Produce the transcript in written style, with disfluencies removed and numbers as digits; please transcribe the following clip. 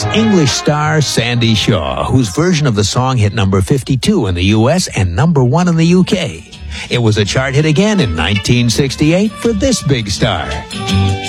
English star Sandy Shaw, whose version of the song hit number 52 in the U.S. and number 1 in the U.K. It was a chart hit again in 1968 for this big star.